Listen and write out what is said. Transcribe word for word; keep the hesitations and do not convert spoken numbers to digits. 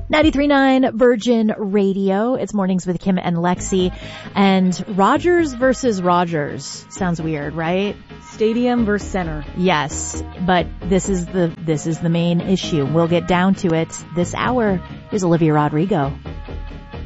ninety-three point nine Virgin Radio. It's Mornings with Kim and Lexi. And Rogers versus Rogers. Sounds weird, right? Stadium versus center. Yes, but this is the this is the main issue. We'll get down to it this hour. Here's Olivia Rodrigo.